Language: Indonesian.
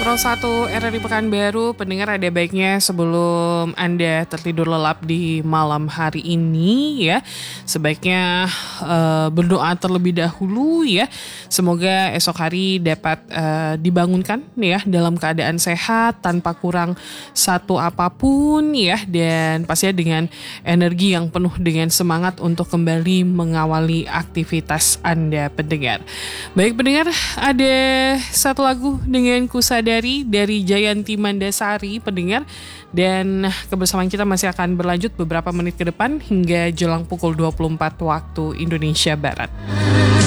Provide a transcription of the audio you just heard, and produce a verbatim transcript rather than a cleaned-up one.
satu R R I Pekanbaru, pendengar ada baiknya sebelum Anda tertidur lelap di malam hari ini ya, sebaiknya uh, berdoa terlebih dahulu ya. Semoga esok hari dapat uh, dibangunkan ya dalam keadaan sehat tanpa kurang satu apapun ya, dan pastinya dengan energi yang penuh dengan semangat untuk kembali mengawali aktivitas Anda pendengar. Baik pendengar, ada satu lagu dengan Kusadari dari Jayanti Mandasari pendengar, dan kebersamaan kita masih akan berlanjut beberapa menit ke depan hingga jelang pukul dua puluh empat waktu Indonesia Barat.